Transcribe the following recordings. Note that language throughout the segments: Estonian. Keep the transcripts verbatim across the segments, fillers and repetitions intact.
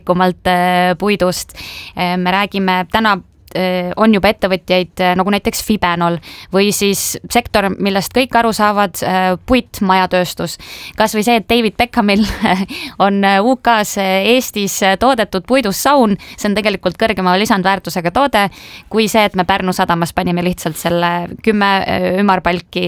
kumalt puidust. Me räägime täna on juba ettevõtjaid nagu näiteks Fibenol või siis sektor, millest kõik aru saavad, puit, majatööstus. Kas või see, et David Beckhamil on U K-s Eestis toodetud puidust saun, see on tegelikult kõrgema lisandväärtusega toode, kui see, et me Pärnu sadamas panime lihtsalt selle kümme ümarpalki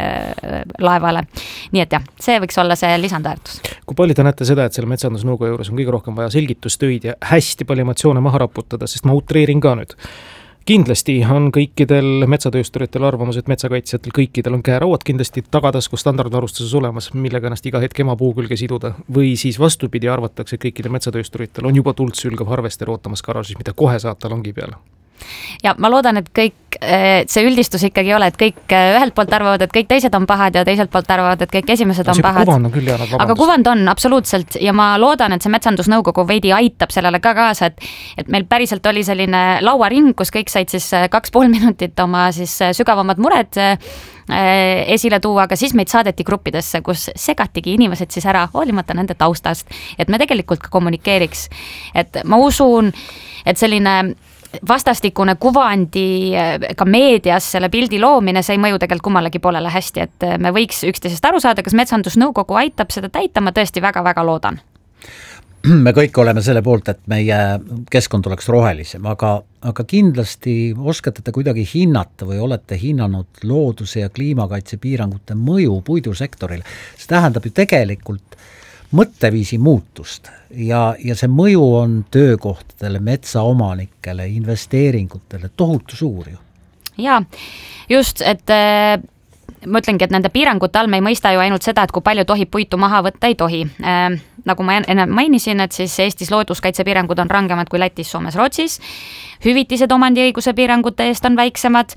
laevale. Nii et jah, see võiks olla see lisandväärtus. Kui palju te näete seda, et selle metsandusnõukogu juures on kõige rohkem vaja selgitustöid ja hästi palju emotsioone maha raputada, sest ma utreerin ka nüüd. Kindlasti on kõikidel metsatöösturitel arvamus, et metsakaitsjatel kõikidel on käerauad kindlasti tagatasku standardvarustuses olemas, millega ennast iga hetk ema puu külge siduda. Või siis vastupidi arvatakse, et kõikidel metsatöösturitel on juba tuld sülgav harvester ootamas garaažis, mida kohe saata longi peale. Ja ma loodan, et kõik, see üldistus ikkagi ei ole, et kõik ühelt poolt arvavad, et kõik teised on pahad ja teiselt poolt arvavad, et kõik esimesed on pahad. Kuvand on küll jäänud, aga kuvand on absoluutselt ja ma loodan, et see metsandusnõukogu veidi aitab sellele ka kaasa, et, et meil päriselt oli selline lauaring, kus kõik said siis kaks pool minutit oma siis sügavamad mured esile tuua, aga siis meid saadeti gruppidesse, kus segatigi inimesed siis ära hoolimata nende taustast, et me tegelikult ka kommunikeeriks. Et ma usun, et selline vastastikune kuvandi ka meedias selle pildi loomine, see ei mõju tegelikult kummalegi poolele hästi, et me võiks üksteisest aru saada, kas metsandusnõukogu aitab seda täita, ma tõesti väga-väga loodan. Me kõik oleme selle poolt, et meie keskkond oleks rohelisem, aga, aga kindlasti oskate te kuidagi hinnata või olete hinnanud looduse ja kliimakaitse piirangute mõju puidusektorile. See tähendab ju tegelikult mõtteviisi muutust ja, ja see mõju on töökohtadele, metsaomanikele, investeeringutele tohutu suur ju. Ja, just, et äh, ma ütlengi, et nende piirangute all me ei mõista ju ainult seda, et kui palju tohib puitu maha võtta, ei tohi. Äh, nagu ma enne mainisin, et siis Eestis looduskaitsepiirangud on rangemad kui Lätis, Soomes, Rootsis. Hüvitised omandiõiguse piirangute eest on väiksemad.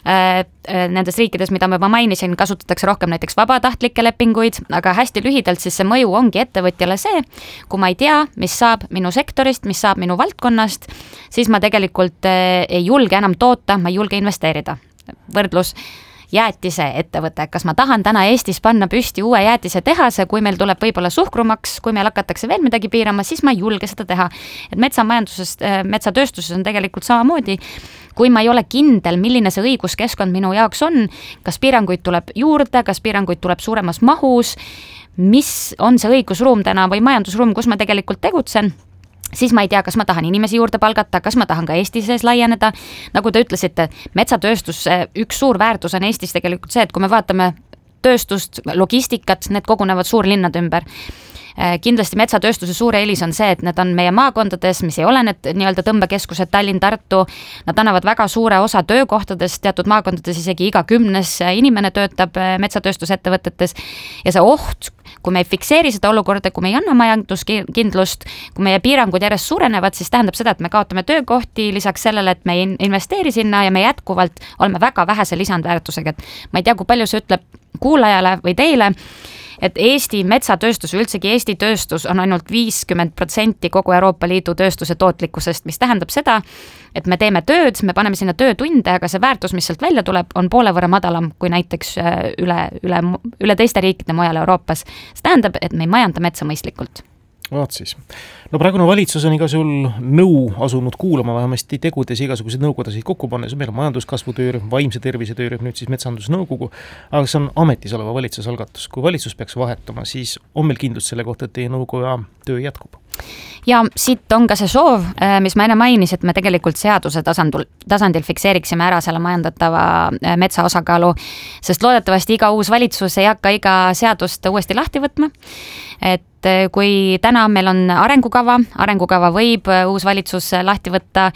Nendes riikides, mida ma juba mainisin, kasutatakse rohkem näiteks vabatahtlikke lepinguid, aga hästi lühidalt siis see mõju ongi ettevõtjale see, kui ma ei tea, mis saab minu sektorist, mis saab minu valdkonnast, siis ma tegelikult ei julge enam toota, ma ei julge investeerida. Võrdlus jäätise ettevõte, kas ma tahan täna Eestis panna püsti uue jäätise tehase, kui meil tuleb võib-olla suhkrumaks, kui meil hakatakse veel midagi piirama, siis ma ei julge seda teha. Et metsamajanduses, metsatööstuses on tegelikult samamoodi, kui ma ei ole kindel, milline see õiguskeskkond minu jaoks on, kas piiranguid tuleb juurde, kas piiranguid tuleb suuremas mahus, mis on see õigusruum täna või majandusruum, kus ma tegelikult tegutsen, siis ma ei tea, kas ma tahan inimesi juurde palgata, kas ma tahan ka Eesti sees laieneda. Nagu te ütlesite, metsatööstus, üks suur väärtus on Eestis tegelikult see, et kui me vaatame tööstust, logistikat, need kogunevad suurlinnad ümber. Kindlasti metsatööstuse suure eelis on see, et need on meie maakondades, mis ei ole need nii-öelda tõmbekeskused Tallinn, Tartu, nad annavad väga suure osa töökohtadest, teatud maakondades isegi iga kümnes inimene töötab metsatööstusettevõtetes ja see oht, kui me ei fikseeri seda olukorda, kui me ei anna majanduskindlust, kui meie piirangud järjest suurenevad, siis tähendab seda, et me kaotame töökohti, lisaks sellele, et me ei investeeri sinna ja me jätkuvalt oleme väga vähese lisandväärtusega, et ma ei tea, kui palju see ütleb kuulajale või teile, et Eesti metsatööstus, üldsegi Eesti tööstus on ainult viiskümmend protsenti kogu Euroopa Liidu tööstuse tootlikkusest, mis tähendab seda, et me teeme tööd, me paneme sinna töötunde, aga see väärtus, mis sealt välja tuleb, on poole võrra madalam kui näiteks üle, üle, üle teiste riikide mujal Euroopas. See tähendab, et me ei majanda metsa mõistlikult. Vaat siis. No praegune valitsus on iga sul nõu asunud kuulama vähemasti tegudes igasuguseid nõukodasid kokku pannes. Meil on majanduskasvu töörühm, vaimse tervise töörühm, nüüd siis metsandusnõukogu, aga see on ametis oleva valitsuse algatus. Kui valitsus peaks vahetuma, siis on meil kindlust selle kohta, et teie nõukoja töö jätkub. Ja siit on ka see soov, mis ma enne mainis, et me tegelikult seaduse tasandil, tasandil fikseeriksime ära selle majandatava metsa osakaalu, sest loodetavasti iga uus valitsus ei hakka iga seadust uuesti lahti võtma. Et kui täna meil on arengukava, arengukava võib uus valitsus lahti võtta,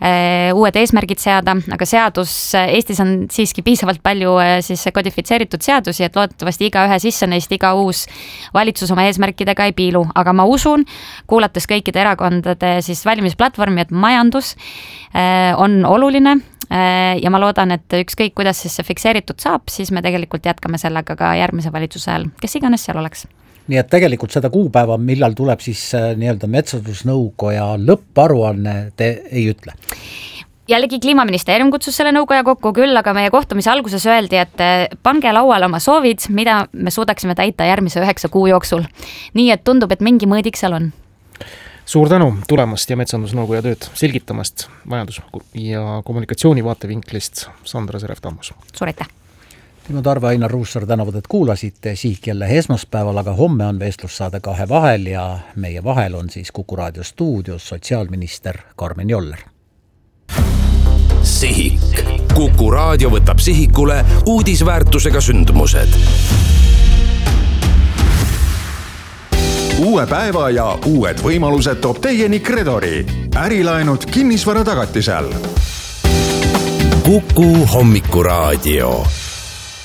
uued eesmärgid seada, aga seadus, Eestis on siiski piisavalt palju siis kodifitseeritud seadusi, et loodetavasti iga ühe sisse neist iga uus valitsus oma eesmärkidega ei piilu, aga ma usun, kuulates kõikide erakondade siis valimisplatvormi, et majandus on oluline ja ma loodan, et ükskõik kuidas siis see fikseeritud saab, siis me tegelikult jätkame sellega ka järgmise valitsuse ajal, kes iganes seal oleks. Nii et tegelikult seda kuupäeva, millal tuleb siis nii-öelda metsandusnõukoja lõpparuanne, te ei ütle? Jällegi Kliimaministeerium kutsus selle nõukoja kokku küll, aga meie kohtumise alguses öeldi, et pange lauale oma soovid, mida me suudaksime täita järgmise üheksa kuu jooksul. Nii et tundub, et mingi mõõdik seal on. suur tänu tulemast ja Metsandusnõukoja tööd selgitamast majandus- ja kommunikatsiooni vaatevinklist, Sandra Serev-Tammus. Suur aitäh! Timo Tarve, Ainar Ruussaar tänavad, et kuulasite, siik jälle esmaspäeval, aga homme on vestlussaade Kahe vahel ja meie vahel on siis Kuku raadio stuudios sotsiaalminister Karmen Joller. Sihik. Kuku raadio võtab sihikule uudisväärtusega sündmused. Uue päeva ja uued võimalused toob teieni Kredori. Ärilaenud kinnisvara tagatisel. Kuku hommikuraadio.